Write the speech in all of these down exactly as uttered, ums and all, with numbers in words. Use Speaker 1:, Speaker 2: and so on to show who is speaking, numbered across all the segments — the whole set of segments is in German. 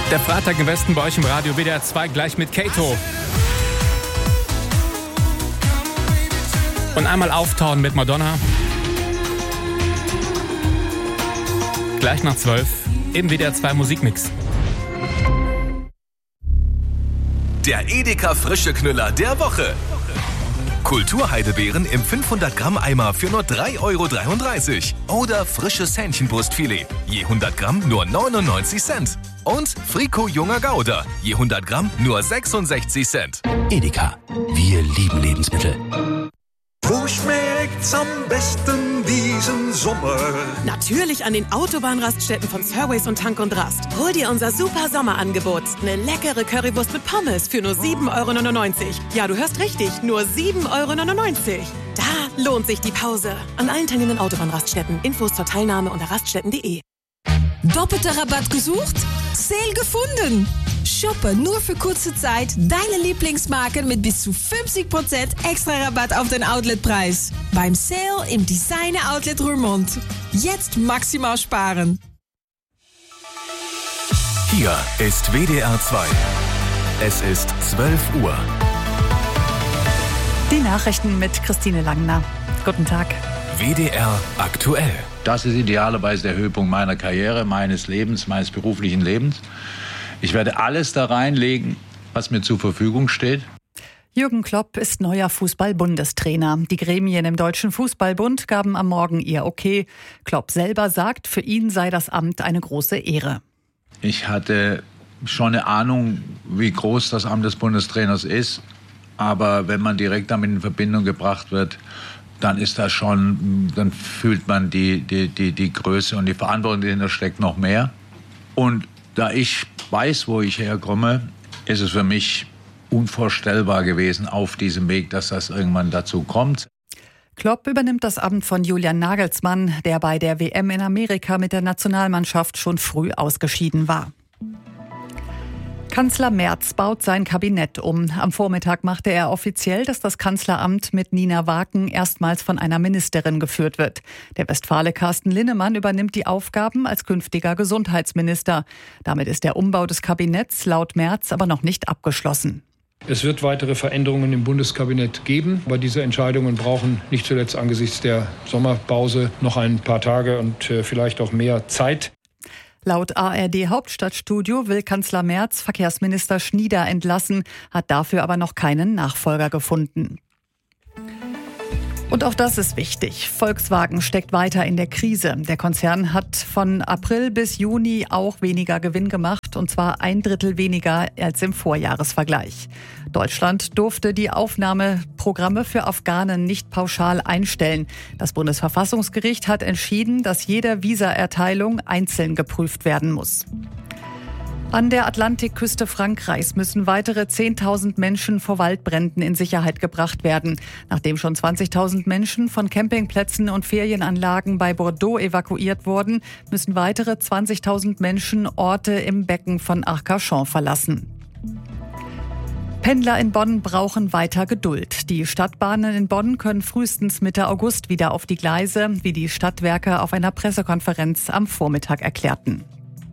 Speaker 1: Der Freitag im Westen bei euch im Radio W D R zwei gleich mit Kato. Und einmal auftauen mit Madonna. Gleich nach zwölf im W D R zwei Musikmix.
Speaker 2: Der Edeka Frische Knüller der Woche. Kulturheidebeeren im fünfhundert Gramm Eimer für nur drei Euro dreiunddreißig. Oder frisches Hähnchenbrustfilet, je hundert Gramm nur neunundneunzig Cent. Und Frico Junger Gouda, je hundert Gramm nur sechsundsechzig Cent.
Speaker 3: Edeka, wir lieben Lebensmittel.
Speaker 4: Wo schmeckt's am besten diesen Sommer?
Speaker 5: Natürlich an den Autobahnraststätten von Surways und Tank und Rast. Hol dir unser super Sommerangebot. Eine leckere Currywurst mit Pommes für nur sieben Euro neunundneunzig. Ja, du hörst richtig, nur sieben Euro neunundneunzig. Da lohnt sich die Pause. An allen teilnehmenden Autobahnraststätten. Infos zur Teilnahme unter raststätten punkt de.
Speaker 6: Doppelter Rabatt gesucht? Sale gefunden! Shoppe nur für kurze Zeit deine Lieblingsmarken mit bis zu fünfzig Prozent extra Rabatt auf den Outletpreis. Beim Sale im Designer Outlet Roermond. Jetzt maximal sparen.
Speaker 2: Hier ist W D R zwei. Es ist zwölf Uhr.
Speaker 7: Die Nachrichten mit Christine Langner. Guten Tag.
Speaker 2: W D R aktuell.
Speaker 8: Das ist idealerweise der Höhepunkt meiner Karriere, meines Lebens, meines beruflichen Lebens. Ich werde alles da reinlegen, was mir zur Verfügung steht.
Speaker 7: Jürgen Klopp ist neuer Fußball-Bundestrainer. Die Gremien im Deutschen Fußballbund gaben am Morgen ihr Okay. Klopp selber sagt, für ihn sei das Amt eine große Ehre.
Speaker 8: Ich hatte schon eine Ahnung, wie groß das Amt des Bundestrainers ist. Aber wenn man direkt damit in Verbindung gebracht wird, dann ist das schon, dann fühlt man die, die, die, die Größe und die Verantwortung, die dahinter steckt, noch mehr. Und da ich weiß, wo ich herkomme, ist es für mich unvorstellbar gewesen auf diesem Weg, dass das irgendwann dazu kommt.
Speaker 7: Klopp übernimmt das Amt von Julian Nagelsmann, der bei der W M in Amerika mit der Nationalmannschaft schon früh ausgeschieden war. Kanzler Merz baut sein Kabinett um. Am Vormittag machte er offiziell, dass das Kanzleramt mit Nina Waken erstmals von einer Ministerin geführt wird. Der Westfale Carsten Linnemann übernimmt die Aufgaben als künftiger Gesundheitsminister. Damit ist der Umbau des Kabinetts laut Merz aber noch nicht abgeschlossen.
Speaker 9: Es wird weitere Veränderungen im Bundeskabinett geben, aber diese Entscheidungen brauchen nicht zuletzt angesichts der Sommerpause noch ein paar Tage und vielleicht auch mehr Zeit.
Speaker 7: Laut A R D Hauptstadtstudio will Kanzler Merz Verkehrsminister Schnieder entlassen, hat dafür aber noch keinen Nachfolger gefunden. Und auch das ist wichtig. Volkswagen steckt weiter in der Krise. Der Konzern hat von April bis Juni auch weniger Gewinn gemacht, und zwar ein Drittel weniger als im Vorjahresvergleich. Deutschland durfte die Aufnahmeprogramme für Afghanen nicht pauschal einstellen. Das Bundesverfassungsgericht hat entschieden, dass jede Visaerteilung einzeln geprüft werden muss. An der Atlantikküste Frankreichs müssen weitere zehntausend Menschen vor Waldbränden in Sicherheit gebracht werden. Nachdem schon zwanzigtausend Menschen von Campingplätzen und Ferienanlagen bei Bordeaux evakuiert wurden, müssen weitere zwanzigtausend Menschen Orte im Becken von Arcachon verlassen. Pendler in Bonn brauchen weiter Geduld. Die Stadtbahnen in Bonn können frühestens Mitte August wieder auf die Gleise, wie die Stadtwerke auf einer Pressekonferenz am Vormittag erklärten.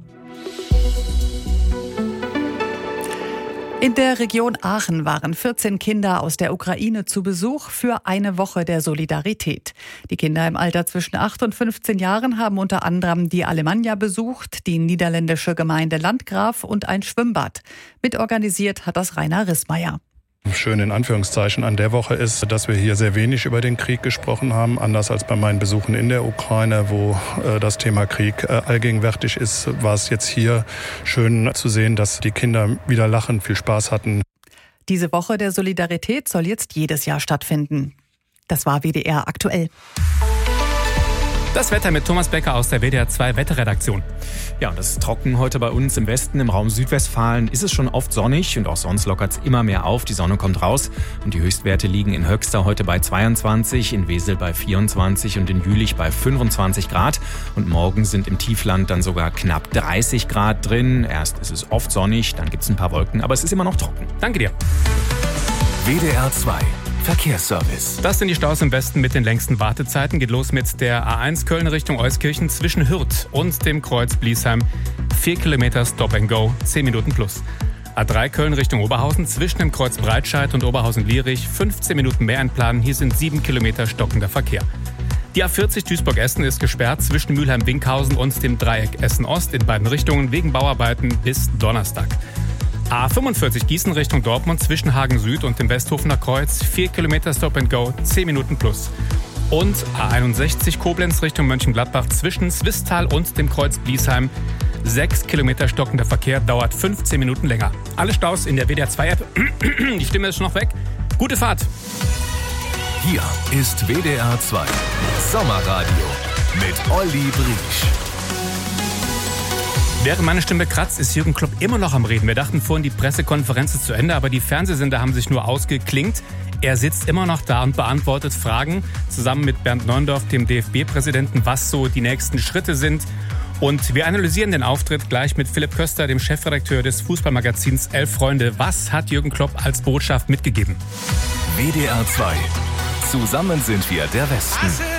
Speaker 7: In der Region Aachen waren vierzehn Kinder aus der Ukraine zu Besuch für eine Woche der Solidarität. Die Kinder im Alter zwischen acht und fünfzehn Jahren haben unter anderem die Alemannia besucht, die niederländische Gemeinde Landgraf und ein Schwimmbad. Mitorganisiert hat das Rainer Rissmeier.
Speaker 10: Schön in Anführungszeichen an der Woche ist, dass wir hier sehr wenig über den Krieg gesprochen haben. Anders als bei meinen Besuchen in der Ukraine, wo äh, das Thema Krieg äh, allgegenwärtig ist, war es jetzt hier schön zu sehen, dass die Kinder wieder lachen, viel Spaß hatten.
Speaker 7: Diese Woche der Solidarität soll jetzt jedes Jahr stattfinden. Das war W D R aktuell.
Speaker 1: Das Wetter mit Thomas Becker aus der W D R zwei Wetterredaktion. Ja, und das ist trocken heute bei uns im Westen. Im Raum Südwestfalen ist es schon oft sonnig und auch sonst lockert es immer mehr auf. Die Sonne kommt raus und die Höchstwerte liegen in Höxter heute bei zweiundzwanzig, in Wesel bei vierundzwanzig und in Jülich bei fünfundzwanzig Grad. Und morgen sind im Tiefland dann sogar knapp dreißig Grad drin. Erst ist es oft sonnig, dann gibt es ein paar Wolken, aber es ist immer noch trocken. Danke dir.
Speaker 2: W D R zwei Verkehrsservice.
Speaker 1: Das sind die Staus im Westen mit den längsten Wartezeiten. Geht los mit der A eins Köln Richtung Euskirchen zwischen Hürth und dem Kreuz Bliesheim. Vier Kilometer Stop and Go, zehn Minuten plus. A drei Köln Richtung Oberhausen zwischen dem Kreuz Breitscheid und Oberhausen-Lierich. fünfzehn Minuten mehr einplanen. Hier sind sieben Kilometer stockender Verkehr. Die A vierzig Duisburg-Essen ist gesperrt zwischen Mülheim-Winkhausen und dem Dreieck Essen-Ost in beiden Richtungen wegen Bauarbeiten bis Donnerstag. A fünfundvierzig Gießen Richtung Dortmund zwischen Hagen Süd und dem Westhofener Kreuz. vier Kilometer Stop and Go, zehn Minuten plus. Und A einundsechzig Koblenz Richtung Mönchengladbach zwischen Swisttal und dem Kreuz Bliesheim. sechs Kilometer stockender Verkehr, dauert fünfzehn Minuten länger. Alle Staus in der W D R zwei App. Die Stimme ist schon noch weg. Gute Fahrt.
Speaker 2: Hier ist W D R zwei Sommerradio mit Olli Briesch.
Speaker 1: Während meine Stimme kratzt, ist Jürgen Klopp immer noch am Reden. Wir dachten vorhin, die Pressekonferenz ist zu Ende, aber die Fernsehsender haben sich nur ausgeklingt. Er sitzt immer noch da und beantwortet Fragen, zusammen mit Bernd Neuendorf, dem D F B-Präsidenten, was so die nächsten Schritte sind. Und wir analysieren den Auftritt gleich mit Philipp Köster, dem Chefredakteur des Fußballmagazins Elf Freunde. Was hat Jürgen Klopp als Botschaft mitgegeben?
Speaker 2: W D R zwei. Zusammen sind wir der Westen.